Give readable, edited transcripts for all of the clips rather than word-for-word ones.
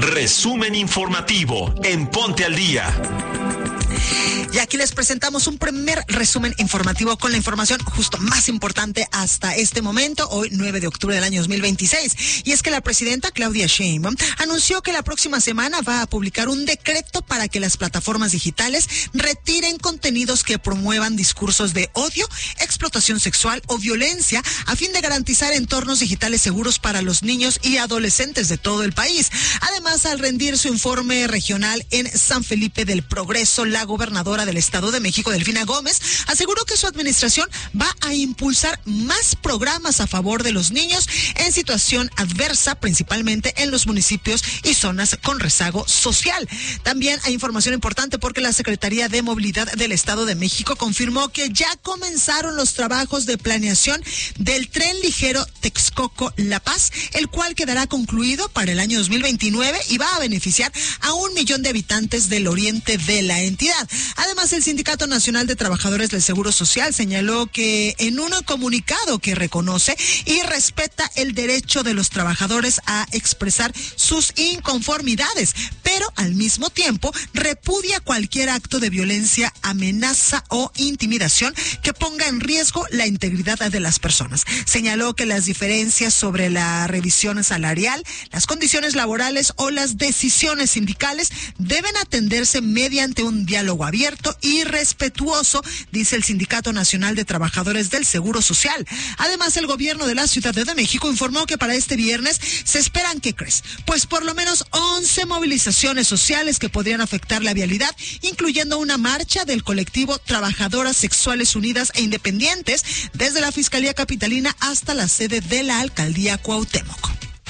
Resumen informativo en Ponte al Día. Y aquí les presentamos un primer resumen informativo con la información justo más importante hasta este momento, hoy 9 de octubre del año 2026. Y es que la presidenta Claudia Sheinbaum anunció que la próxima semana va a publicar un decreto para que las plataformas digitales retiren contenidos que promuevan discursos de odio, explotación sexual o violencia a fin de garantizar entornos digitales seguros para los niños y adolescentes de todo el país. Además, al rendir su informe regional en San Felipe del Progreso, la gobernadora del Estado de México, Delfina Gómez, aseguró que su administración va a impulsar más programas a favor de los niños en situación adversa, principalmente en los municipios y zonas con rezago social. También hay información importante porque la Secretaría de Movilidad del Estado de México confirmó que ya comenzaron los trabajos de planeación del tren ligero Texcoco-La Paz, el cual quedará concluido para el año 2029 y va a beneficiar a 1 millón de habitantes del oriente de la entidad. Además, el Sindicato Nacional de Trabajadores del Seguro Social señaló que en un comunicado que reconoce y respeta el derecho de los trabajadores a expresar sus inconformidades, pero al mismo tiempo repudia cualquier acto de violencia, amenaza o intimidación que ponga en riesgo la integridad de las personas. Señaló que las diferencias sobre la revisión salarial, las condiciones laborales o las decisiones sindicales deben atenderse mediante un diálogo abierto y respetuoso, dice el Sindicato Nacional de Trabajadores del Seguro Social. Además, el gobierno de la Ciudad de México informó que para este viernes se esperan, ¿qué crees? Pues por lo menos 11 movilizaciones sociales que podrían afectar la vialidad, incluyendo una marcha del colectivo Trabajadoras Sexuales Unidas e Independientes desde la Fiscalía Capitalina hasta la sede de la Alcaldía Cuauhtémoc.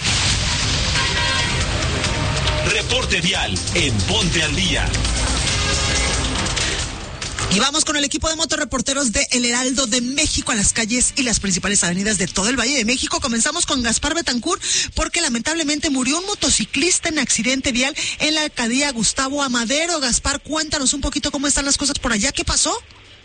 Reporte vial en Ponte al Día. Y vamos con el equipo de motorreporteros de El Heraldo de México a las calles y las principales avenidas de todo el Valle de México. Comenzamos con Gaspar Betancourt porque lamentablemente murió un motociclista en accidente vial en la alcaldía Gustavo Amadero. Gaspar, cuéntanos un poquito cómo están las cosas por allá. ¿Qué pasó?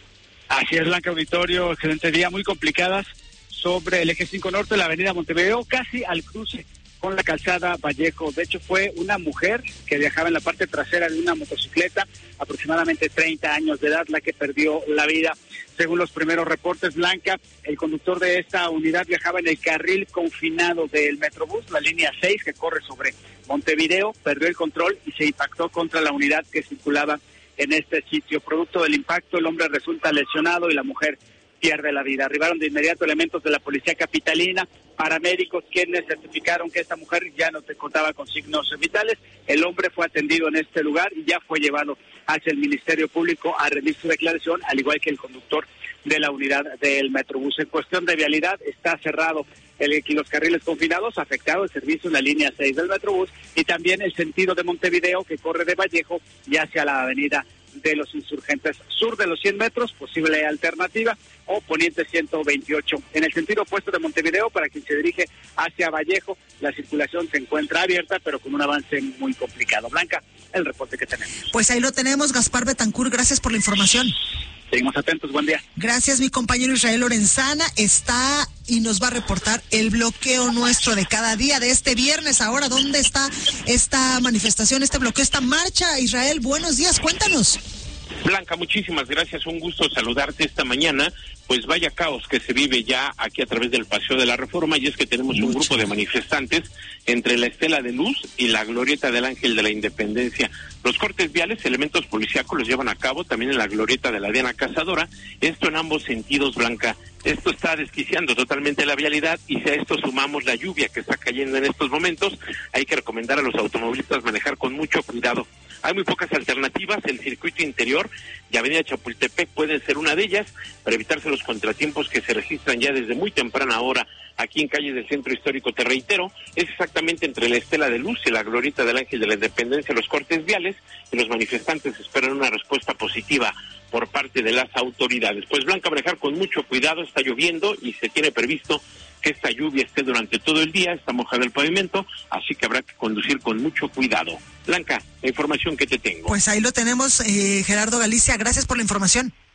Así es, Blanca Auditorio, excelente día, muy complicadas sobre el eje 5 Norte, la avenida Montevideo, casi al cruce con la calzada Vallejo. De hecho, fue una mujer que viajaba en la parte trasera de una motocicleta, aproximadamente 30 años de edad, la que perdió la vida. Según los primeros reportes, Blanca, el conductor de esta unidad viajaba en el carril confinado del Metrobús, la línea 6, que corre sobre Montevideo, perdió el control y se impactó contra la unidad que circulaba en este sitio. Producto del impacto, el hombre resulta lesionado y la mujer pierde la vida. Arribaron de inmediato elementos de la policía capitalina, paramédicos, quienes certificaron que esta mujer ya no se contaba con signos vitales. El hombre fue atendido en este lugar y ya fue llevado hacia el Ministerio Público a rendir su declaración, al igual que el conductor de la unidad del Metrobús. En cuestión de vialidad, está cerrado los carriles confinados, afectado el servicio en la línea 6 del Metrobús y también el sentido de Montevideo, que corre de Vallejo y hacia la avenida de los Insurgentes, sur de los 100 metros, posible alternativa, o poniente 128. En el sentido opuesto de Montevideo, para quien se dirige hacia Vallejo, la circulación se encuentra abierta, pero con un avance muy complicado. Blanca, el reporte que tenemos. Pues ahí lo tenemos, Gaspar Betancourt, gracias por la información. Seguimos atentos, buen día. Gracias, mi compañero Israel Lorenzana está y nos va a reportar el bloqueo nuestro de cada día de este viernes. Ahora, ¿dónde está esta manifestación, este bloqueo, esta marcha? Israel, buenos días, cuéntanos. Blanca, muchísimas gracias, un gusto saludarte esta mañana. Pues vaya caos que se vive ya aquí a través del Paseo de la Reforma, y es que tenemos un grupo de manifestantes entre la Estela de Luz y la Glorieta del Ángel de la Independencia. Los cortes viales, elementos policíacos los llevan a cabo también en la Glorieta de la Diana Cazadora, esto en ambos sentidos, Blanca. Esto está desquiciando totalmente la vialidad, y si a esto sumamos la lluvia que está cayendo en estos momentos, hay que recomendar a los automovilistas manejar con mucho cuidado. Hay muy pocas alternativas, el circuito interior y Avenida Chapultepec pueden ser una de ellas, para evitarse los contratiempos que se registran ya desde muy temprana hora aquí en calles del Centro Histórico. Te reitero, es exactamente entre la Estela de Luz y la Glorieta del Ángel de la Independencia los cortes viales, y los manifestantes esperan una respuesta positiva por parte de las autoridades. Pues Blanca, manejar con mucho cuidado, está lloviendo y se tiene previsto que esta lluvia esté durante todo el día, está mojado el pavimento, así que habrá que conducir con mucho cuidado. Blanca, la información que te tengo. Pues ahí lo tenemos, Gerardo Galicia, gracias por la información.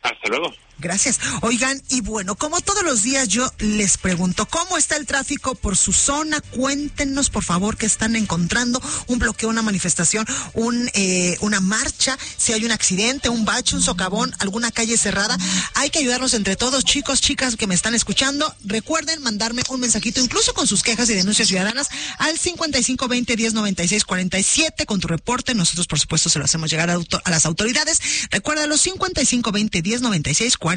Hasta luego. Gracias. Oigan, y bueno, como todos los días yo les pregunto, ¿cómo está el tráfico por su zona? Cuéntenos, por favor, qué están encontrando, un bloqueo, una manifestación, una marcha, si hay un accidente, un bache, un socavón, alguna calle cerrada. Hay que ayudarnos entre todos, chicos, chicas que me están escuchando. Recuerden mandarme un mensajito, incluso con sus quejas y denuncias ciudadanas, al 5520-1096-47 con tu reporte. Nosotros, por supuesto, se lo hacemos llegar a las autoridades. Recuérdalo, 5520-1096-47.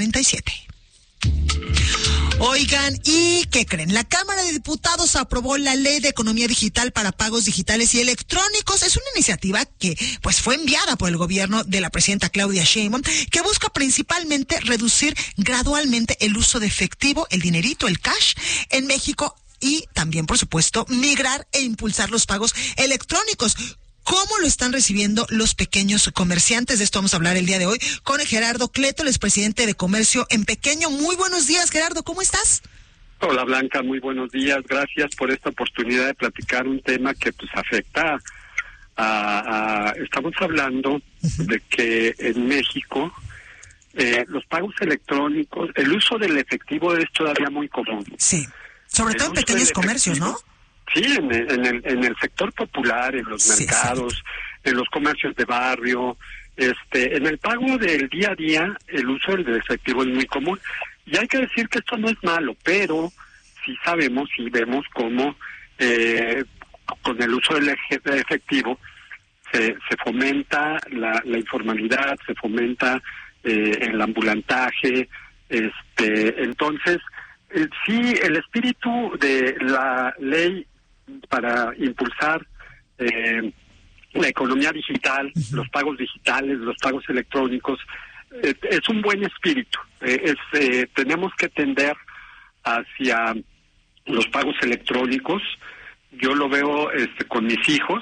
Oigan, ¿y qué creen? La Cámara de Diputados aprobó la Ley de Economía Digital para Pagos Digitales y Electrónicos. Es una iniciativa que pues fue enviada por el gobierno de la presidenta Claudia Sheinbaum, que busca principalmente reducir gradualmente el uso de efectivo, el dinerito, el cash, en México, y también, por supuesto, migrar e impulsar los pagos electrónicos. ¿Cómo lo están recibiendo los pequeños comerciantes? De esto vamos a hablar el día de hoy con Gerardo Cleto, el expresidente de Comercio en Pequeño. Muy buenos días, Gerardo, ¿cómo estás? Hola, Blanca, muy buenos días. Gracias por esta oportunidad de platicar un tema que pues afecta estamos hablando de que en México los pagos electrónicos, el uso del efectivo es todavía muy común. Sí, sobre todo en pequeños comercios, ¿no? Sí, en el sector popular, en los mercados, en los comercios de barrio, en el pago del día a día, el uso del efectivo es muy común. Y hay que decir que esto no es malo, pero sí sabemos y vemos cómo con el uso del efectivo se fomenta la informalidad, se fomenta el ambulantaje, entonces sí, el espíritu de la ley para impulsar la economía digital, los pagos digitales, los pagos electrónicos, es un buen espíritu. Tenemos que tender hacia los pagos electrónicos. Yo lo veo con mis hijos.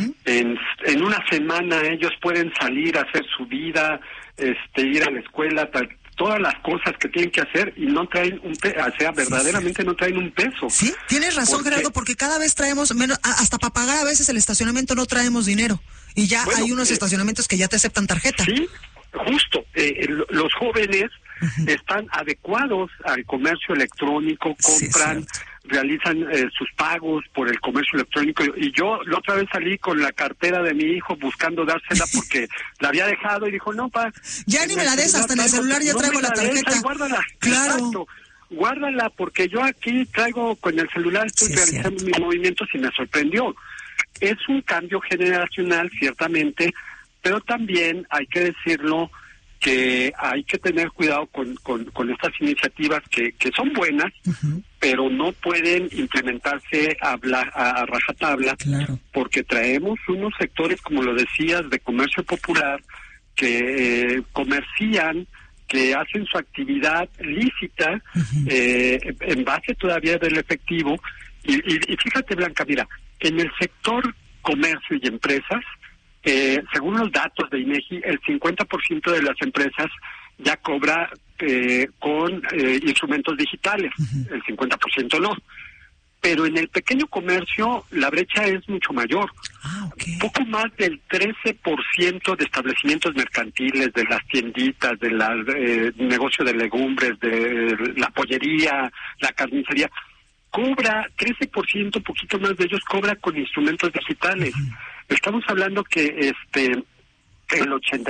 En una semana ellos pueden salir a hacer su vida, ir a la escuela, todas las cosas que tienen que hacer y no traen verdaderamente no traen un peso. Sí, tienes razón, Gerardo, porque cada vez traemos menos, hasta para pagar a veces el estacionamiento no traemos dinero. Y ya hay unos estacionamientos que ya te aceptan tarjeta. Sí, justo. Los jóvenes están adecuados al comercio electrónico, compran, realizan sus pagos por el comercio electrónico. Y yo la otra vez salí con la cartera de mi hijo buscando dársela porque la había dejado y dijo, no, pa. Ya ni me la des, hasta en el celular ya traigo la tarjeta. Guárdala. Claro. Exacto. Guárdala porque yo aquí traigo con el celular, estoy realizando mis movimientos y me sorprendió. Es un cambio generacional, ciertamente, pero también hay que decirlo que hay que tener cuidado con estas iniciativas que son buenas, pero no pueden implementarse a rajatabla, porque traemos unos sectores, como lo decías, de comercio popular, que comercian, que hacen su actividad lícita en base todavía del efectivo. Y fíjate, Blanca, mira, en el sector comercio y empresas, según los datos de INEGI, el 50% de las empresas ya cobra con instrumentos digitales, el 50% no. Pero en el pequeño comercio la brecha es mucho mayor. Poco más del 13% de establecimientos mercantiles, de las tienditas, de la negocio de legumbres, de la pollería, la carnicería, cobra 13%, poquito más de ellos cobra con instrumentos digitales. Estamos hablando que el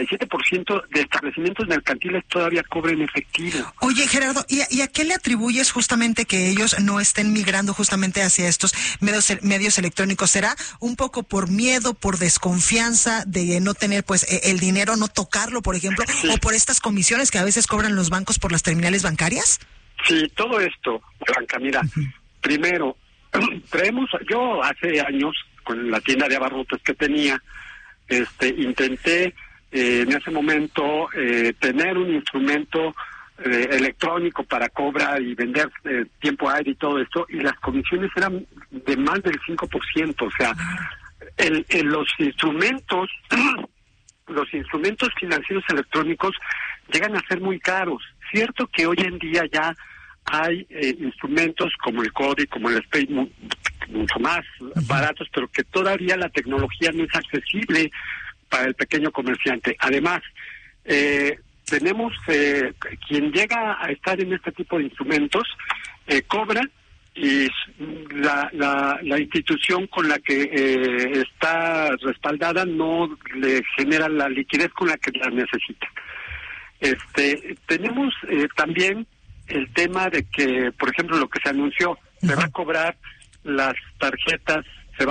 87% de establecimientos mercantiles todavía cobran efectivo. Oye, Gerardo, ¿y a qué le atribuyes justamente que ellos no estén migrando justamente hacia estos medios electrónicos? ¿Será un poco por miedo, por desconfianza de no tener pues el dinero, no tocarlo, por ejemplo, o por estas comisiones que a veces cobran los bancos por las terminales bancarias? Sí, todo esto, Blanca, mira, primero, yo hace años, con la tienda de abarrotes que tenía, intenté en ese momento tener un instrumento electrónico para cobrar y vender tiempo aire y todo esto, y las comisiones eran de más del 5%, o sea, los instrumentos financieros electrónicos llegan a ser muy caros. Cierto que hoy en día ya hay instrumentos como el CODI, como el SPAY, mucho más baratos, pero que todavía la tecnología no es accesible para el pequeño comerciante. Además, tenemos quien llega a estar en este tipo de instrumentos cobra, y la institución con la que está respaldada no le genera la liquidez con la que la necesita. Tenemos también el tema de que, por ejemplo, lo que se anunció, se va a cobrar las tarjetas,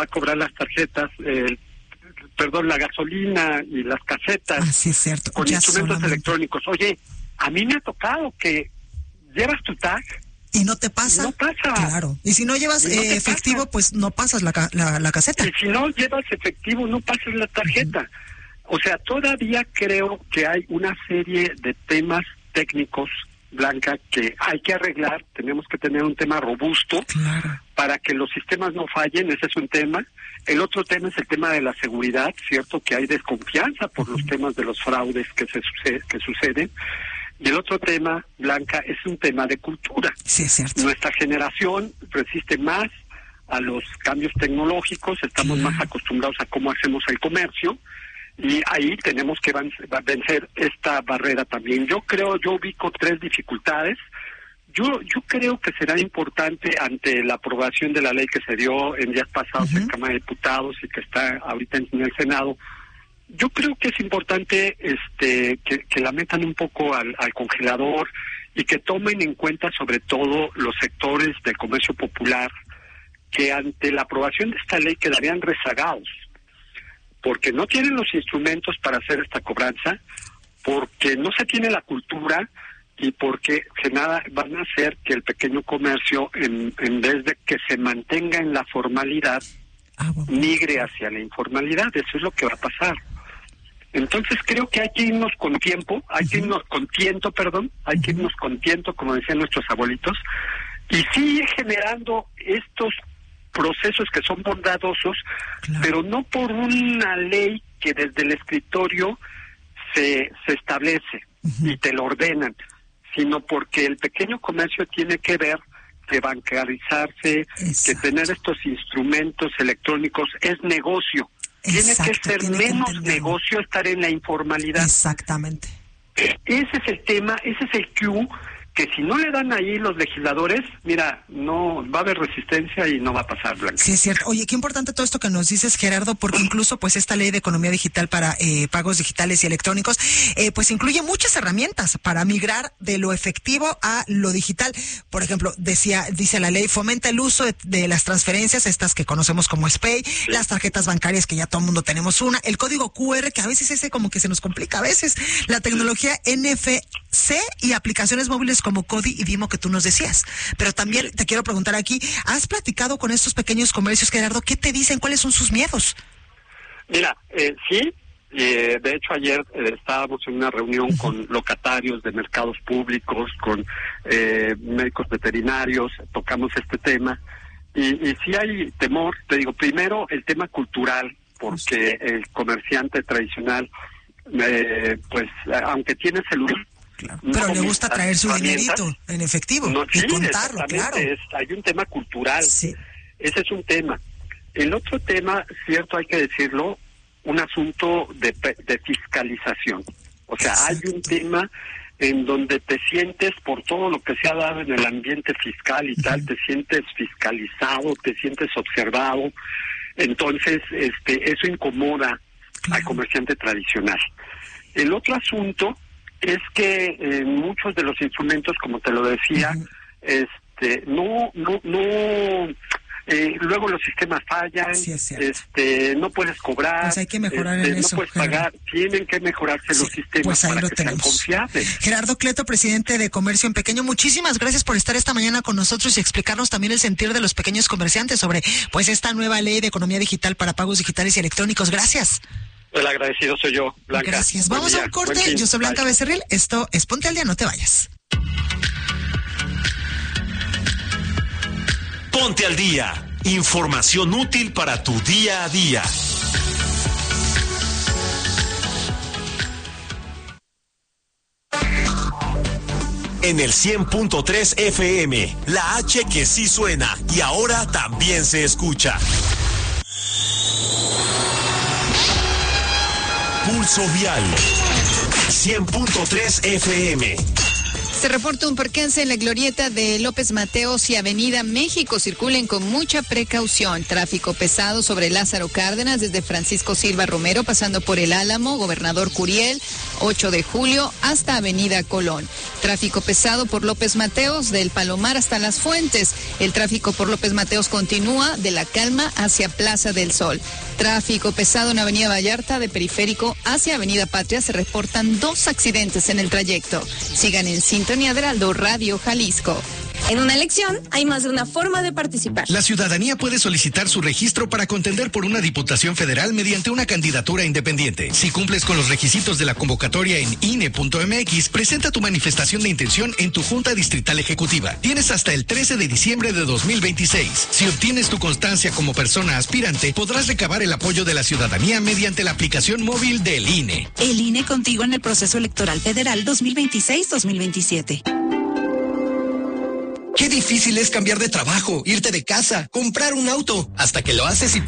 la gasolina y las casetas sí, es cierto. con instrumentos electrónicos. Oye, a mí me ha tocado que llevas tu tag y no te pasa. No pasa. Claro. Y si no llevas efectivo, pues no pasas la caseta. Y si no llevas efectivo, no pasas la tarjeta. O sea, todavía creo que hay una serie de temas técnicos, Blanca, que hay que arreglar. Tenemos que tener un tema robusto para que los sistemas no fallen. Ese es un tema. El otro tema es el tema de la seguridad, ¿cierto? Que hay desconfianza por los temas de los fraudes que suceden. Y el otro tema, Blanca, es un tema de cultura. Sí, es cierto. Nuestra generación resiste más a los cambios tecnológicos, estamos más acostumbrados a cómo hacemos el comercio, y ahí tenemos que vencer esta barrera también. Yo ubico 3 dificultades. Yo creo que será importante, ante la aprobación de la ley que se dio en días pasados en Cámara de Diputados y que está ahorita en el Senado, yo creo que es importante que la metan un poco al congelador y que tomen en cuenta sobre todo los sectores del comercio popular, que ante la aprobación de esta ley quedarían rezagados, porque no tienen los instrumentos para hacer esta cobranza, porque no se tiene la cultura y porque van a hacer que el pequeño comercio, en vez de que se mantenga en la formalidad, migre hacia la informalidad. Eso es lo que va a pasar. Entonces creo que hay que irnos con tiempo, hay que irnos con tiento, como decían nuestros abuelitos, y sigue generando estos procesos que son bondadosos, pero no por una ley que desde el escritorio se establece y te lo ordenan, sino porque el pequeño comercio tiene que ver que bancarizarse, que tener estos instrumentos electrónicos es negocio. Tiene que ser menos negocio estar en la informalidad. Exactamente. Ese es el tema, ese es el cue, que si no le dan ahí los legisladores, mira, no va a haber resistencia y no va a pasar, Blanca. Sí, es cierto. Oye, qué importante todo esto que nos dices, Gerardo, porque incluso pues esta ley de economía digital para pagos digitales y electrónicos, pues incluye muchas herramientas para migrar de lo efectivo a lo digital. Por ejemplo, dice la ley, fomenta el uso de las transferencias, estas que conocemos como SPAY, las tarjetas bancarias, que ya todo el mundo tenemos una, el código QR, que a veces ese como que se nos complica a veces, la tecnología NFC y aplicaciones móviles como Cody y Vimo que tú nos decías. Pero también te quiero preguntar aquí, ¿has platicado con estos pequeños comercios, Gerardo? ¿Qué te dicen? ¿Cuáles son sus miedos? Mira, sí, de hecho ayer estábamos en una reunión con locatarios de mercados públicos, con médicos veterinarios, tocamos este tema, y sí hay temor. Te digo, primero el tema cultural, porque el comerciante tradicional, pues aunque tiene celular, pero le gusta traer su dinerito en efectivo y contarlo, claro. Hay un tema cultural, sí. Ese es un tema. El otro tema, cierto, hay que decirlo, un asunto de fiscalización. O sea, hay un tema en donde te sientes, por todo lo que se ha dado en el ambiente fiscal y tal, te sientes fiscalizado, te sientes observado. Entonces, eso incomoda al comerciante tradicional. El otro asunto es que muchos de los instrumentos, como te lo decía, luego los sistemas fallan, sí, no puedes cobrar, pues hay que mejorar en eso, no puedes pagar, tienen que mejorarse los sistemas, pues ahí para lo que tenemos. sean confiables. Gerardo Cleto, presidente de Comercio en Pequeño, muchísimas gracias por estar esta mañana con nosotros y explicarnos también el sentir de los pequeños comerciantes sobre pues esta nueva ley de economía digital para pagos digitales y electrónicos. Gracias. El agradecido soy yo, Blanca. Gracias. Vamos a un corte. Yo soy Blanca Becerril. Esto es Ponte al Día, no te vayas. Ponte al Día. Información útil para tu día a día. En el 100.3 FM, la H que sí suena y ahora también se escucha. Pulso Vial. 100.3 FM. Se reporta un percance en la glorieta de López Mateos y Avenida México. Circulen con mucha precaución. Tráfico pesado sobre Lázaro Cárdenas desde Francisco Silva Romero, pasando por El Álamo, Gobernador Curiel, 8 de Julio, hasta Avenida Colón. Tráfico pesado por López Mateos, del Palomar hasta Las Fuentes. El tráfico por López Mateos continúa de La Calma hacia Plaza del Sol. Tráfico pesado en Avenida Vallarta, de Periférico hacia Avenida Patria. Se reportan 2 accidentes en el trayecto. Sigan en sintonía de Heraldo Radio Jalisco. En una elección hay más de una forma de participar. La ciudadanía puede solicitar su registro para contender por una diputación federal mediante una candidatura independiente. Si cumples con los requisitos de la convocatoria en INE.mx, presenta tu manifestación de intención en tu Junta Distrital Ejecutiva. Tienes hasta el 13 de diciembre de 2026. Si obtienes tu constancia como persona aspirante, podrás recabar el apoyo de la ciudadanía mediante la aplicación móvil del INE. El INE contigo en el proceso electoral federal 2026-2027. Qué difícil es cambiar de trabajo, irte de casa, comprar un auto, hasta que lo haces y